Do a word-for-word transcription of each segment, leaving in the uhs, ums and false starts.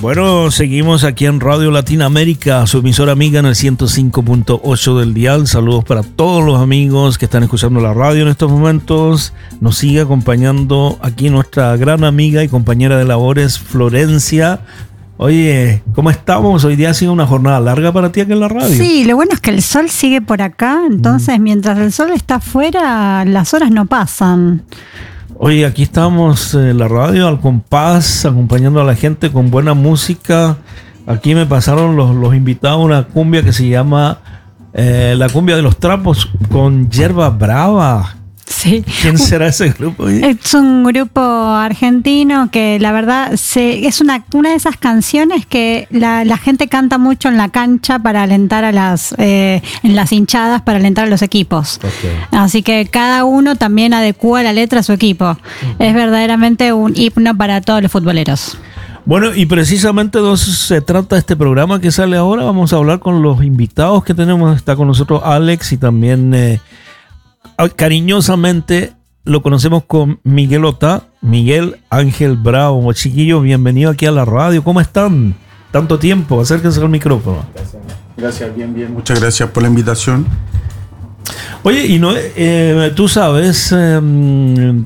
Bueno, seguimos aquí en Radio Latinoamérica, su emisora amiga en el ciento cinco punto ocho del dial. Saludos para todos los amigos que están escuchando la radio en estos momentos. Nos sigue acompañando aquí nuestra gran amiga y compañera de labores, Florencia. Oye, ¿cómo estamos? Hoy día ha sido una jornada larga para ti aquí en la radio. Sí, lo bueno es que el sol sigue por acá, entonces mm. mientras el sol está afuera, las horas no pasan. Oye, aquí estamos en la radio al compás, acompañando a la gente con buena música. Aquí me pasaron los, los invitados a una cumbia que se llama eh, la cumbia de los trapos con Yerba Brava. Sí. ¿Quién será ese grupo? Es un grupo argentino que la verdad se, es una, una de esas canciones que la, la gente canta mucho en la cancha para alentar a las eh, en las hinchadas, para alentar a los equipos. Okay. Así que cada uno también adecúa la letra a su equipo. Uh-huh. Es verdaderamente un himno para todos los futboleros. Bueno, y precisamente de eso se trata este programa que sale ahora. Vamos a hablar con los invitados que tenemos. Está con nosotros Alex y también... Eh, cariñosamente lo conocemos con Miguelota, Miguel Ángel Bravo. Chiquillos, bienvenido aquí a la radio. ¿Cómo están? Tanto tiempo, acérquense al micrófono. Gracias, gracias bien, bien. Muchas gracias por la invitación. Oye, y no, eh, tú sabes, eh,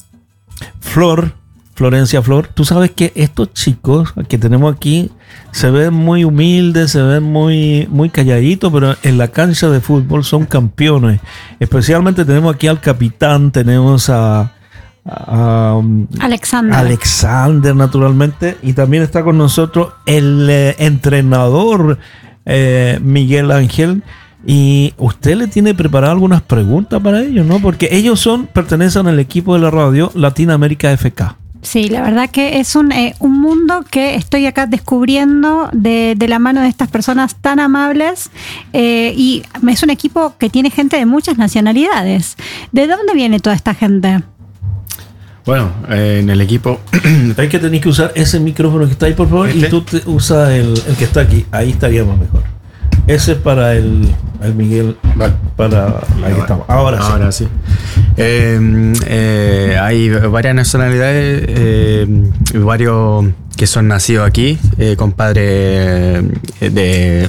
Flor, Florencia Flor, tú sabes que estos chicos que tenemos aquí se ven muy humildes, se ven muy, muy calladitos, pero en la cancha de fútbol son campeones. Especialmente tenemos aquí al capitán, tenemos a, a, a Alexander. Alexander, naturalmente, y también está con nosotros el eh, entrenador eh, Miguel Ángel. Y usted le tiene preparado algunas preguntas para ellos, ¿no? Porque ellos son, pertenecen al equipo de la radio Latinoamérica F K. Sí, la verdad que es un, eh, un mundo que estoy acá descubriendo de, de la mano de estas personas tan amables eh, y es un equipo que tiene gente de muchas nacionalidades. ¿De dónde viene toda esta gente? Bueno, eh, en el equipo... Hay que tener que usar ese micrófono que está ahí, por favor, ¿este? Y tú te usas el, el que está aquí. Ahí estaríamos mejor. Ese es para el, el Miguel. Vale. Para, ahí vale. Estamos. Ahora sí. Ahora sí. Eh, eh, hay varias nacionalidades, eh, varios que son nacidos aquí, eh, compadres de,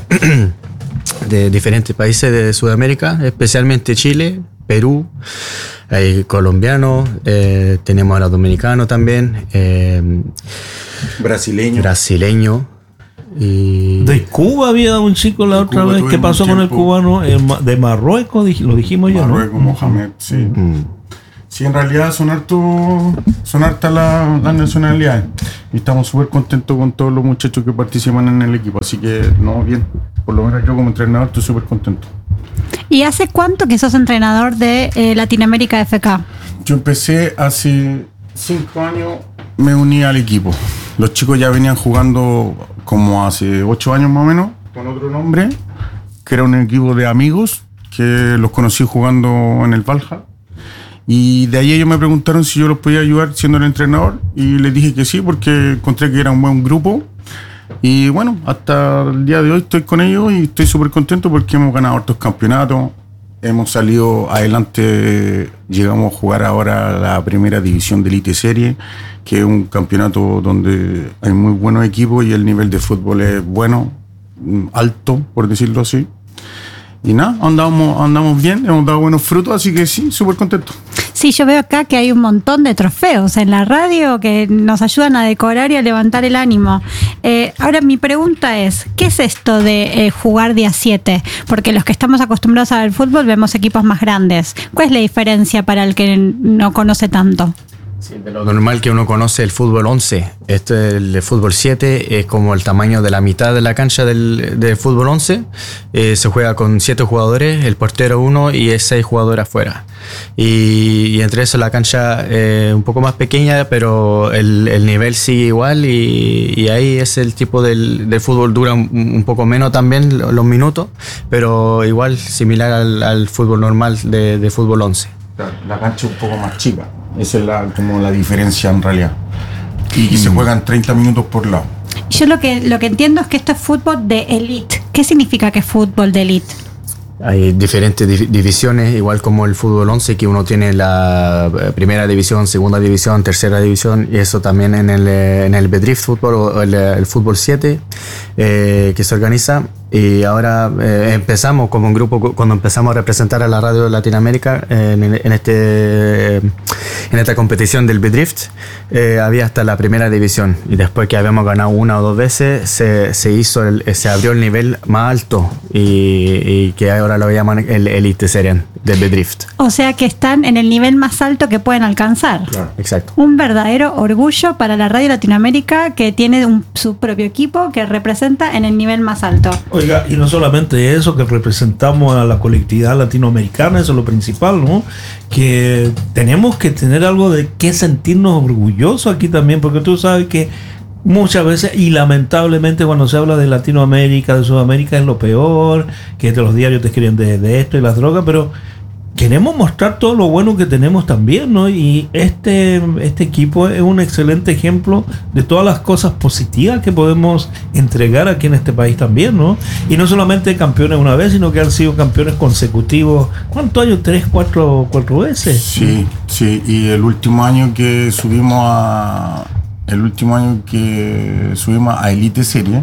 de diferentes países de Sudamérica, especialmente Chile, Perú, hay colombianos, eh, tenemos a los dominicanos también, eh, brasileño. brasileño. Y de Cuba había un chico la otra vez. ¿Qué pasó con el cubano? De Marruecos, lo dijimos ya, ¿no? Marruecos, Mohamed, sí. Mm. Sí, en realidad son harto, son hartas las la nacionalidades. Y estamos súper contentos con todos los muchachos que participan en el equipo. Así que, no, bien. Por lo menos yo como entrenador estoy súper contento. ¿Y hace cuánto que sos entrenador de eh, Latinoamérica F K? Yo empecé hace cinco años, me uní al equipo. Los chicos ya venían jugando como hace ocho años más o menos, con otro nombre, que era un equipo de amigos, que los conocí jugando en el Valja. Y de ahí ellos me preguntaron si yo los podía ayudar siendo el entrenador, y les dije que sí, porque encontré que era un buen grupo. Y bueno, hasta el día de hoy estoy con ellos y estoy súper contento porque hemos ganado otros campeonatos, hemos salido adelante, llegamos a jugar ahora la primera división de Elite Serie, que es un campeonato donde hay muy buenos equipos y el nivel de fútbol es bueno, alto, por decirlo así. Y nada, andamos, andamos bien, hemos dado buenos frutos, así que sí, súper contento. Sí, yo veo acá que hay un montón de trofeos en la radio que nos ayudan a decorar y a levantar el ánimo. Eh, ahora mi pregunta es, ¿qué es esto de eh, jugar día siete? Porque los que estamos acostumbrados al fútbol vemos equipos más grandes. ¿Cuál es la diferencia para el que no conoce tanto? Sí, de lo normal que uno conoce el fútbol once. Este, el fútbol siete es como el tamaño de la mitad de la cancha del, del fútbol once. Eh, se juega con siete jugadores, el portero uno y es seis jugadores afuera. Y, y entre eso la cancha es eh, un poco más pequeña, pero el, el nivel sigue igual y, y ahí es el tipo del, del fútbol, dura un, un poco menos también los minutos, pero igual similar al, al fútbol normal de, de fútbol once. La cancha es un poco más chica. Esa es la, como la diferencia en realidad. Y, y se juegan treinta minutos por lado. Yo lo que, lo que entiendo es que esto es fútbol de elite. ¿Qué significa que es fútbol de elite? hay diferentes div- divisiones, igual como el fútbol once, que uno tiene la primera división, segunda división, tercera división, y eso también en el, en el Bedrift Fútbol o el, el fútbol siete, eh, que se organiza. Y ahora eh, empezamos como un grupo, cuando empezamos a representar a la radio de Latinoamérica eh, en, en, este, en esta competición del Bedrift, eh, había hasta la primera división, y después que habíamos ganado una o dos veces se, se hizo el, se abrió el nivel más alto, y, y que ahora lo llaman el Elite Serien del Bedrift. O sea que están en el nivel más alto que pueden alcanzar. Claro, exacto. Un verdadero orgullo para la radio Latinoamérica, que tiene un, su propio equipo que representa en el nivel más alto. Oiga, y no solamente eso, que representamos a la colectividad latinoamericana, eso es lo principal, ¿no? Que tenemos que tener algo de qué sentirnos orgullosos aquí también, porque tú sabes que muchas veces, y lamentablemente cuando se habla de Latinoamérica, de Sudamérica, es lo peor, que de los diarios te escriben de, de esto y las drogas, pero queremos mostrar todo lo bueno que tenemos también, ¿no? Y este, este equipo es un excelente ejemplo de todas las cosas positivas que podemos entregar aquí en este país también, ¿no? Y no solamente campeones una vez, sino que han sido campeones consecutivos. ¿Cuántos años? ¿Tres, cuatro, cuatro veces? Sí, sí. Y el último año que subimos a... El último año que subimos a Elite Serie,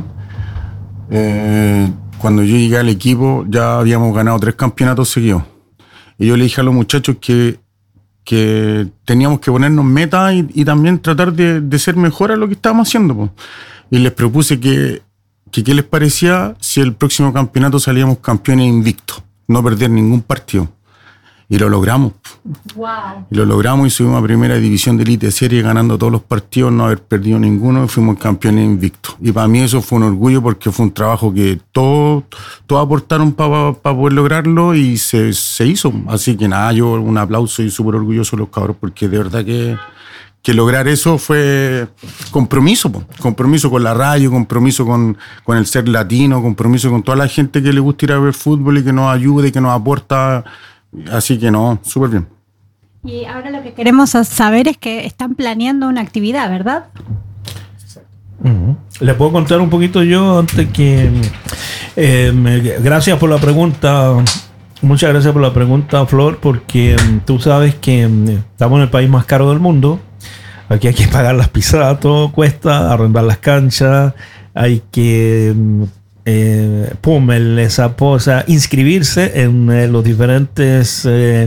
eh, cuando yo llegué al equipo ya habíamos ganado tres campeonatos seguidos. Y yo le dije a los muchachos que, que teníamos que ponernos metas y, y también tratar de, de ser mejor a lo que estábamos haciendo, po. Y les propuse que, que qué les parecía si el próximo campeonato salíamos campeones invictos, no perder ningún partido. Y lo logramos. Wow. Y lo logramos y subimos a primera división de Elite Serie ganando todos los partidos, no haber perdido ninguno, y fuimos campeones invictos. Y para mí eso fue un orgullo porque fue un trabajo que todos todos aportaron para pa poder lograrlo y se, se hizo. Así que nada, yo un aplauso y súper orgulloso de los cabros porque de verdad que, que lograr eso fue compromiso, po. Compromiso con la radio, compromiso con, con el ser latino, compromiso con toda la gente que le gusta ir a ver fútbol y que nos ayude y que nos aporta. Así que no, súper bien. Y ahora lo que queremos saber es que están planeando una actividad, ¿verdad? Uh-huh. ¿Le puedo contar un poquito yo antes que... Eh, me, gracias por la pregunta. Muchas gracias por la pregunta, Flor, porque um, tú sabes que um, estamos en el país más caro del mundo. Aquí hay que pagar las pisadas, todo cuesta, arrendar las canchas, hay que... Um, Eh, pum, el, esa posa, inscribirse en eh, los diferentes eh,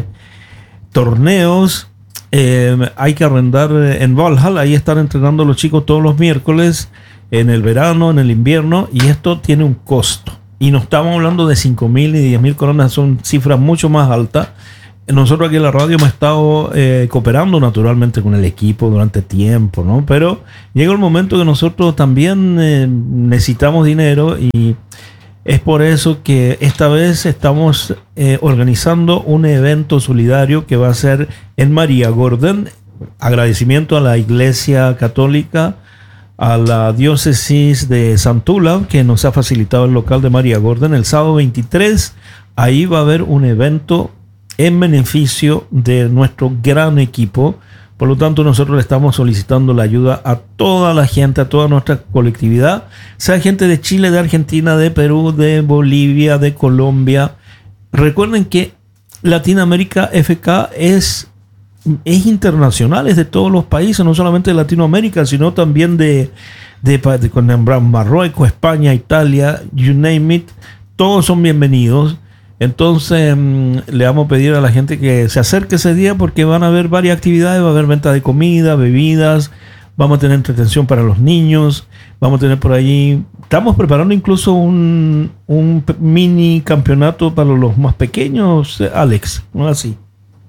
torneos. Eh, hay que arrendar eh, en Valhalla, ahí están entrenando los chicos todos los miércoles, en el verano, en el invierno, y esto tiene un costo. Y no estamos hablando de cinco mil y diez mil coronas, son cifras mucho más altas. Nosotros aquí en la radio hemos estado eh, cooperando naturalmente con el equipo durante tiempo, ¿no? Pero llega el momento que nosotros también eh, necesitamos dinero, y es por eso que esta vez estamos eh, organizando un evento solidario que va a ser en María Gordon. Agradecimiento a la Iglesia Católica, a la Diócesis de Santula, que nos ha facilitado el local de María Gordon. El sábado veintitrés, ahí va a haber un evento en beneficio de nuestro gran equipo. Por lo tanto, nosotros le estamos solicitando la ayuda a toda la gente, a toda nuestra colectividad, sea gente de Chile, de Argentina, de Perú, de Bolivia, de Colombia. Recuerden que Latinoamérica F K es, es internacional, es de todos los países, no solamente de Latinoamérica, sino también de, de, de, de Marruecos, España, Italia, you name it. Todos son bienvenidos. Entonces mmm, le vamos a pedir a la gente que se acerque ese día, porque van a haber varias actividades. Va a haber venta de comida, bebidas, vamos a tener entretención para los niños, vamos a tener por allí, estamos preparando incluso un, un mini campeonato para los más pequeños, Alex, ¿no? Así.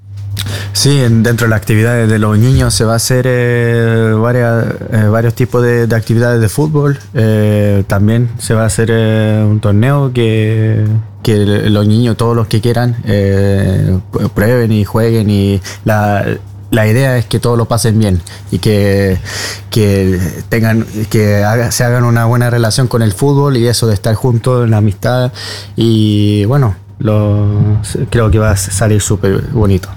Sí, dentro de las actividades de los niños se va a hacer eh, varias, eh, varios tipos de, de actividades de fútbol. Eh, también se va a hacer eh, un torneo que, que los niños, todos los que quieran, eh, prueben y jueguen. Y la, la idea es que todos lo pasen bien y que, que, tengan, que haga, se hagan una buena relación con el fútbol, y eso de estar juntos en la amistad. Y bueno, lo, creo que va a salir súper bonito.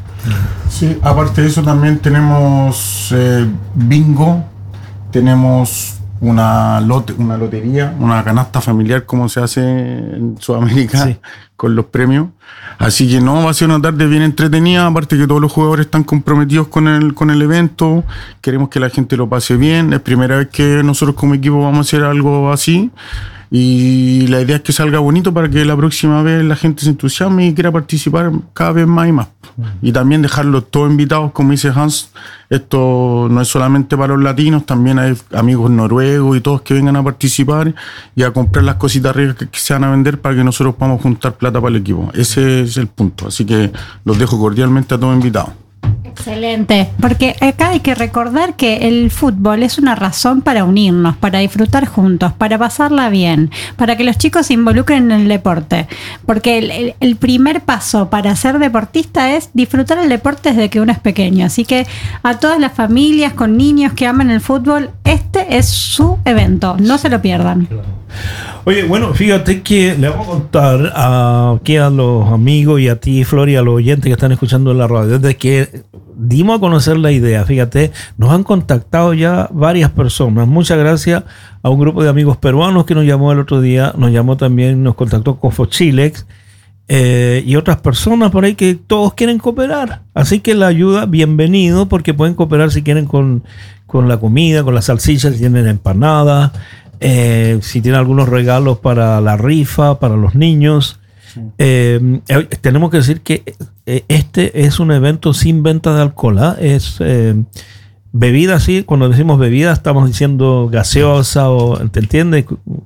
Sí, aparte de eso también tenemos eh, bingo, tenemos una, lote, una lotería, una canasta familiar como se hace en Sudamérica, sí, con los premios. Así que no, va a ser una tarde bien entretenida, aparte que todos los jugadores están comprometidos con el, con el evento, queremos que la gente lo pase bien, es primera vez que nosotros como equipo vamos a hacer algo así. Y la idea es que salga bonito para que la próxima vez la gente se entusiasme y quiera participar cada vez más y más. Uh-huh. Y también dejarlos todos invitados, como dice Hans, esto no es solamente para los latinos, también hay amigos noruegos y todos que vengan a participar y a comprar las cositas ricas que, que se van a vender para que nosotros podamos juntar plata para el equipo. Ese es el punto, así que los dejo cordialmente a todos invitados. Excelente, porque acá hay que recordar que el fútbol es una razón para unirnos, para disfrutar juntos, para pasarla bien, para que los chicos se involucren en el deporte, porque el, el, el primer paso para ser deportista es disfrutar el deporte desde que uno es pequeño, así que a todas las familias con niños que aman el fútbol, este es su evento, no se lo pierdan. Oye, bueno, fíjate que le vamos a contar a, aquí a los amigos y a ti, Flor, y a los oyentes que están escuchando en la radio, desde que dimos a conocer la idea, fíjate, nos han contactado ya varias personas. Muchas gracias a un grupo de amigos peruanos que nos llamó el otro día, nos llamó también, nos contactó Cofo Chilex eh, y otras personas por ahí que todos quieren cooperar. Así que la ayuda, bienvenido, porque pueden cooperar si quieren con, con la comida, con las salchichas, si tienen empanadas. Eh, si tiene algunos regalos para la rifa, para los niños. Sí. Eh, eh, tenemos que decir que eh, este es un evento sin venta de alcohol, ¿eh? Es eh, bebida, sí, cuando decimos bebida estamos diciendo gaseosa o, ¿te entiendes?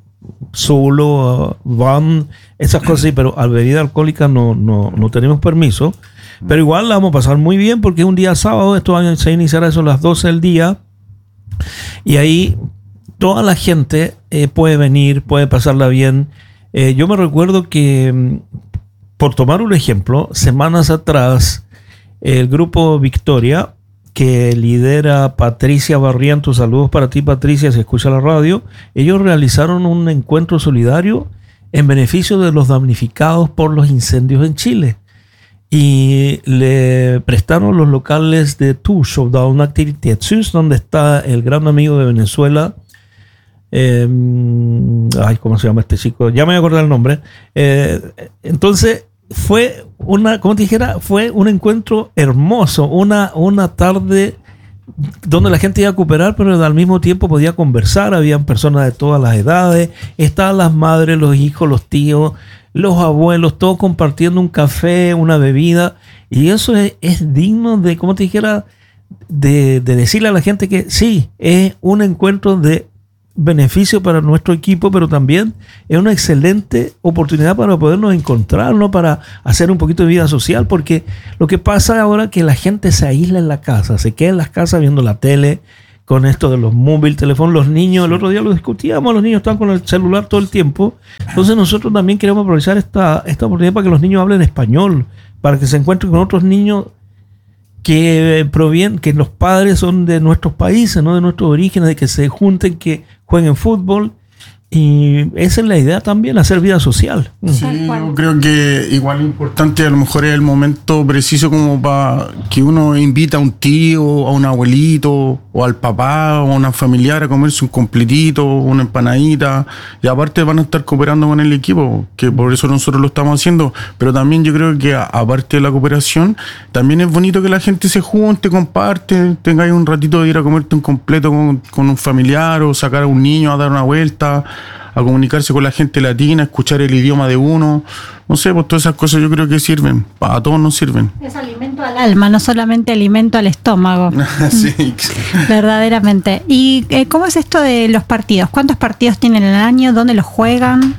Zulo, van, esas cosas, sí, pero a bebida alcohólica no, no, no tenemos permiso. Pero igual la vamos a pasar muy bien porque es un día sábado, esto se iniciará eso a las doce del día y ahí toda la gente eh, puede venir, puede pasarla bien. Eh, yo me recuerdo que, por tomar un ejemplo, semanas atrás, el grupo Victoria, que lidera Patricia Barrientos, saludos para ti, Patricia, si escucha la radio, ellos realizaron un encuentro solidario en beneficio de los damnificados por los incendios en Chile. Y le prestaron los locales de Tusho, Down Activität, donde está el gran amigo de Venezuela, Eh, ay, ¿cómo se llama este chico? Ya me voy a acordar el nombre. Eh, entonces, fue una, como te dijera, fue un encuentro hermoso, una, una tarde donde la gente iba a cooperar, pero al mismo tiempo podía conversar. Habían personas de todas las edades, estaban las madres, los hijos, los tíos, los abuelos, todos compartiendo un café, una bebida. Y eso es, es digno de, como te dijera, de, de decirle a la gente que sí, es un encuentro de beneficio para nuestro equipo, pero también es una excelente oportunidad para podernos encontrar, ¿no? Para hacer un poquito de vida social, porque lo que pasa ahora es que la gente se aísla en la casa, se queda en las casas viendo la tele, con esto de los móviles, teléfonos, los niños, el otro día lo discutíamos, los niños están con el celular todo el tiempo, entonces nosotros también queremos aprovechar esta, esta oportunidad para que los niños hablen español, para que se encuentren con otros niños que provienen, que los padres son de nuestros países, no de nuestros orígenes, de que se junten, que jueguen fútbol. Y esa es la idea también, hacer vida social. Sí, yo creo que igual importante, a lo mejor es el momento preciso como para que uno invita a un tío, a un abuelito, o al papá, o a una familiar a comerse un completito, una empanadita, y aparte van a estar cooperando con el equipo, que por eso nosotros lo estamos haciendo, pero también yo creo que a, aparte de la cooperación, también es bonito que la gente se junte, comparte, tengáis un ratito de ir a comerte un completo con, con un familiar, o sacar a un niño a dar una vuelta, a comunicarse con la gente latina, escuchar el idioma de uno, no sé, pues todas esas cosas yo creo que sirven, a todos nos sirven. Es alimento al alma, no solamente alimento al estómago. Sí. Verdaderamente. ¿Y eh, cómo es esto de los partidos? ¿Cuántos partidos tienen en el año? ¿Dónde los juegan?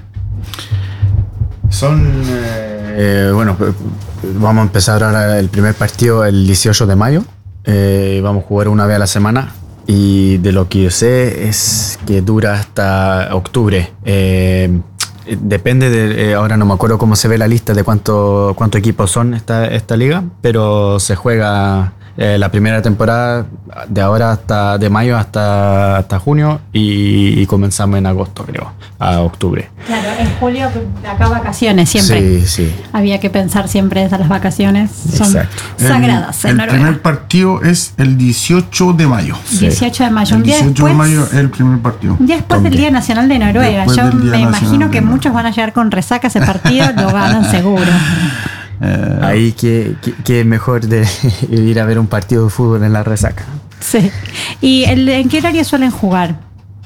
Son, eh, bueno, vamos a empezar ahora el primer partido el dieciocho de mayo, eh, vamos a jugar una vez a la semana. Y de lo que yo sé es que dura hasta octubre. Eh, depende de, eh, ahora no me acuerdo cómo se ve la lista de cuánto, cuántos equipos son esta, esta liga, pero se juega eh, la primera temporada de ahora hasta de mayo hasta, hasta junio y, y comenzamos en agosto, creo, a octubre. Claro, en julio acá vacaciones siempre. Sí, sí. Había que pensar siempre esas las vacaciones. Son Exacto. sagradas El, en el Noruega. primer partido es el dieciocho de mayo. dieciocho de mayo, El un día dieciocho después, de mayo es el primer partido. un día después del Día Nacional de Noruega. Después Yo del Día me Nacional imagino de que Noruega. muchos van a llegar con resaca ese partido, lo ganan seguro. Eh, Ahí que, que, que es mejor de ir a ver un partido de fútbol en la resaca. Sí. ¿Y el, en qué horario suelen jugar?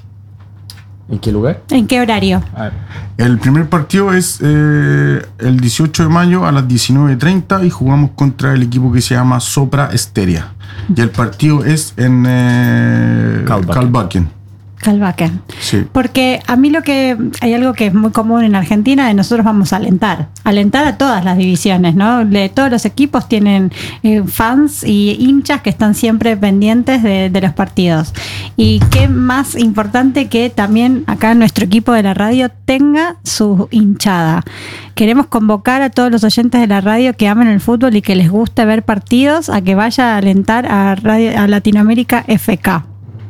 ¿En qué lugar? ¿En qué horario? Ah, el primer partido es eh, el dieciocho de mayo a las diecinueve treinta y jugamos contra el equipo que se llama Sopra Steria. Y el partido es en eh, Kalbakken. Kalbakken. Kalbakken. Sí. Porque a mí lo que hay algo que es muy común en Argentina, de nosotros vamos a alentar, alentar a todas las divisiones, ¿no? De todos los equipos tienen eh, fans y hinchas que están siempre pendientes de, de los partidos. Y qué más importante que también acá nuestro equipo de la radio tenga su hinchada. Queremos convocar a todos los oyentes de la radio que amen el fútbol y que les guste ver partidos a que vaya a alentar a, radio, a Latinoamérica F K.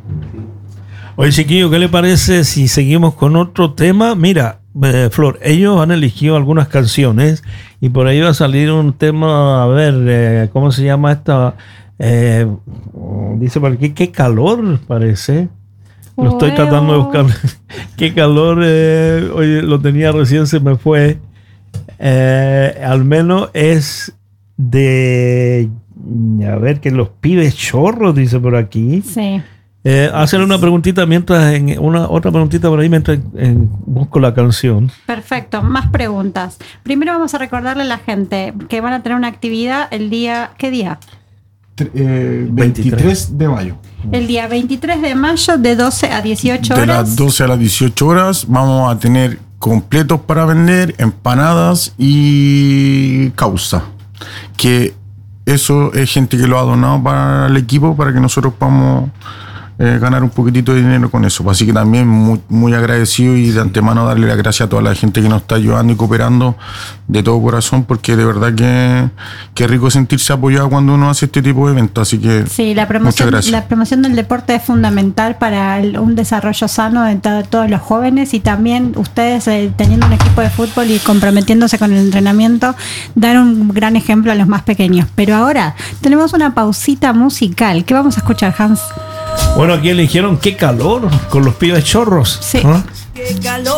Oye, chiquillo, ¿qué le parece si seguimos con otro tema? Mira, eh, Flor, ellos han elegido algunas canciones y por ahí va a salir un tema, a ver, eh, ¿cómo se llama esta? Eh, dice por aquí, qué calor parece. Lo estoy tratando de buscar. Qué calor, eh, oye, lo tenía recién, se me fue. Eh, al menos es de, a ver, que los pibes chorros, dice por aquí. Sí. Eh, hacerle una preguntita mientras en una otra preguntita por ahí mientras en, busco la canción. Perfecto, más preguntas. Primero vamos a recordarle a la gente que van a tener una actividad el día, ¿qué día? Eh, veintitrés de mayo. El día veintitrés de mayo de doce a dieciocho De horas. las doce a las dieciocho horas vamos a tener completos para vender, empanadas y causa. Que eso es gente que lo ha donado para el equipo para que nosotros podamos eh, ganar un poquitito de dinero con eso. Así que también muy, muy agradecido y de antemano darle las gracias a toda la gente que nos está ayudando y cooperando de todo corazón, porque de verdad que, que es rico sentirse apoyado cuando uno hace este tipo de eventos. Así que Sí, la muchas promoción, gracias. la promoción del deporte es fundamental para el- un desarrollo sano de to- todos los jóvenes, y también ustedes eh, teniendo un equipo de fútbol y comprometiéndose con el entrenamiento, dar un gran ejemplo a los más pequeños. Pero ahora tenemos una pausita musical. ¿Qué vamos a escuchar, Hans? Bueno, aquí eligieron qué calor con los pibes chorros. Sí. ¿Ah? Qué calor.